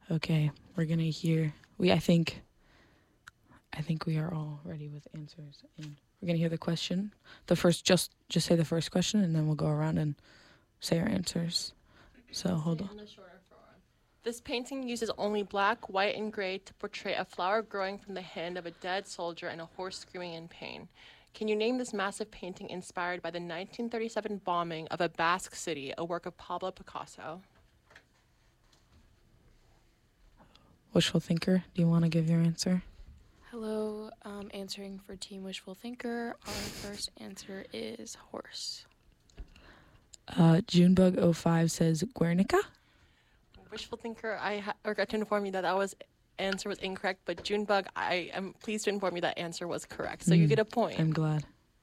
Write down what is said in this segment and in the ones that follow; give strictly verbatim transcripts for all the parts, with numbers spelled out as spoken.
Okay, we're gonna hear. We I think. I think we are all ready with answers, and we're gonna hear the question. The first, just just say the first question, and then we'll go around and say our answers. So hold on. This painting uses only black, white, and gray to portray a flower growing from the hand of a dead soldier and a horse screaming in pain. Can you name this massive painting inspired by the nineteen thirty-seven bombing of a Basque city, a work of Pablo Picasso? Wishful thinker, do you want to give your answer? Hello, um, answering for Team Wishful Thinker. Our first answer is horse. Uh, Junebug oh five says Guernica. Wishful thinker, I ha- regret to inform you that that was answer was incorrect, but Junebug, I am pleased to inform you that answer was correct. So Mm, you get a point. I'm glad.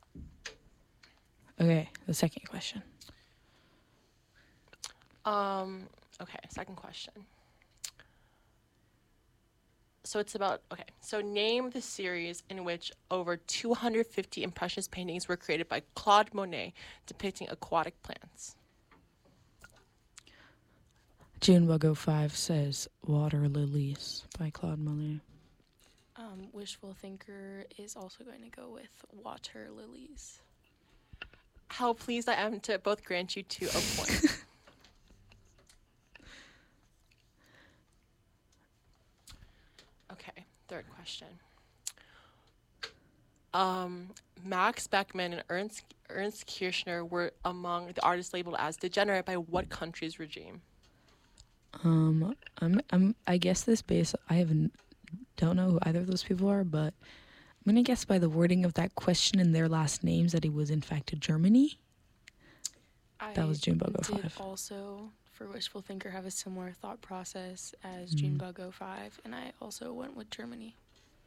Okay, the second question. Um. Okay, second question. So it's about, okay, so name the series in which over two hundred fifty Impressionist paintings were created by Claude Monet depicting aquatic plants. Junebug oh five says Water Lilies by Claude Monet. Um, Wishful Thinker is also going to go with water lilies. How pleased I am to both grant you two a point. Okay, third question. Um, Max Beckmann and Ernst Ernst Kirchner were among the artists labeled as degenerate by what country's regime? Um, I'm, I'm, I guess this base, I haven't, don't know who either of those people are, but I'm gonna guess by the wording of that question and their last names that he was in fact to Germany. I That was Junebug oh did five. also, for Wishful Thinker, have a similar thought process as Mm. Junebug oh five, and I also went with Germany.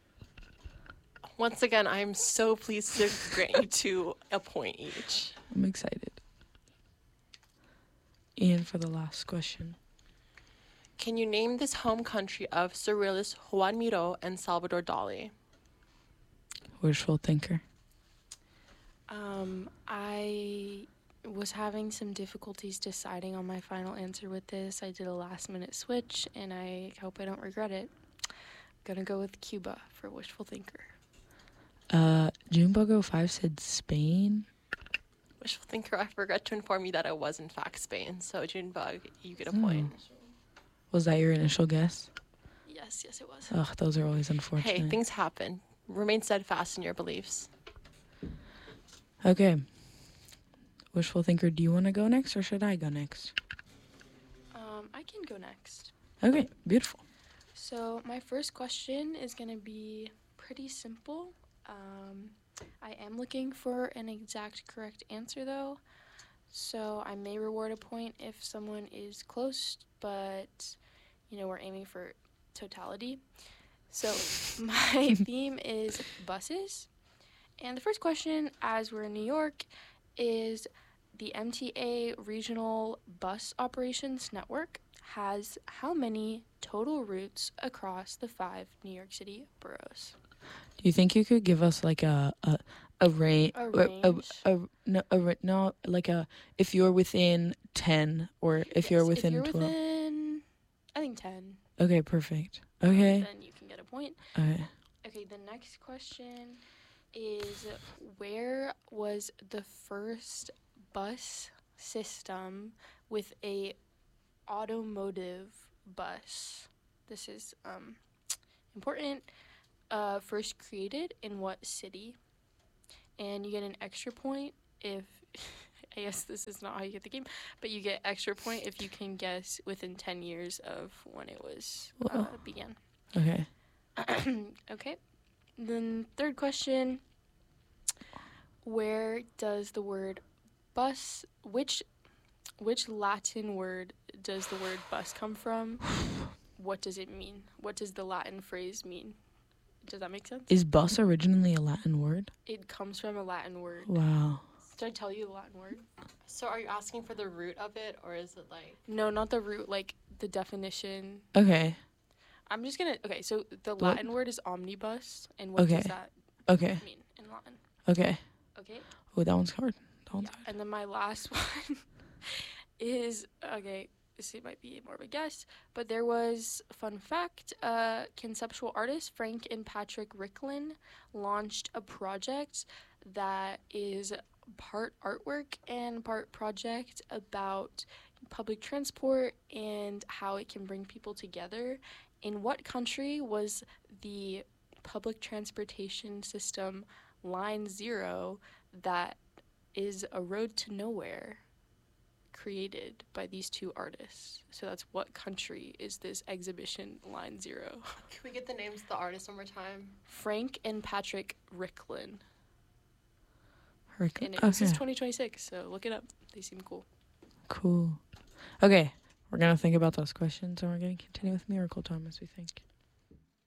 Once again, I'm so pleased to grant you two a point each. I'm excited. And for the last question. Can you name this home country of surrealists Juan Miró and Salvador Dali? Wishful thinker. Um, I was having some difficulties deciding on my final answer with this. I did a last minute switch, and I hope I don't regret it. Gonna go with Cuba for Wishful Thinker. Uh, Junebug oh five said Spain. Wishful thinker, I forgot to inform you that it was in fact Spain. So Junebug, you get a Hmm. point. Was that your initial guess? Yes, yes, it was. Ugh, those are always unfortunate. Hey, things happen. Remain steadfast in your beliefs. Okay. Wishful thinker, do you want to go next or should I go next? Um, I can go next. Okay, beautiful. So my first question is gonna be pretty simple. Um, I am looking for an exact correct answer though, so I may reward a point if someone is close, but you know, we're aiming for totality. So my theme is buses, and the first question, as we're in New York, is the M T A Regional Bus Operations Network has how many total routes across the five New York City boroughs? Do you think you could give us like a a a range? A A, range? a, a, no, a, ra- no, like a if you're within ten or if you're Yes, within if you're twelve. within, I think ten. Okay, perfect. um, Okay. then you can get a point. Okay. Okay, the next question is, where was the first bus system with a automotive bus? This is um important. Uh, first created in what city? And you get an extra point if I guess this is not how you get the game, but you get extra point if you can guess within ten years of when it was uh, Whoa. began. Okay. Okay. Then third question, where does the word bus, which which Latin word does the word bus come from? What does it mean? What does the Latin phrase mean? Does that make sense? Is bus originally a Latin word? It comes from a Latin word. Wow. Did I tell you the Latin word? So are you asking for the root of it, or is it like... No, not the root, like the definition. Okay. I'm just gonna, okay, so the What? Latin word is omnibus, and what Okay. does that Okay. mean in Latin? Okay. Okay? Oh, that one's hard. That one's Yeah. And then my last one is, okay, this might be more of a guess, but there was, fun fact, uh, conceptual artists Frank and Patrick Ricklin launched a project that is part artwork and part project about public transport and how it can bring people together. In what country was the public transportation system Line Zero that is a road to nowhere created by these two artists? So that's what country is this exhibition Line Zero? Can we get the names of the artists one more time? Frank and Patrick Ricklin. Rick- And it, this is okay. twenty twenty-six, so look it up. They seem cool. Cool. Okay, we're gonna think about those questions and we're gonna continue with Miracle Time as we think.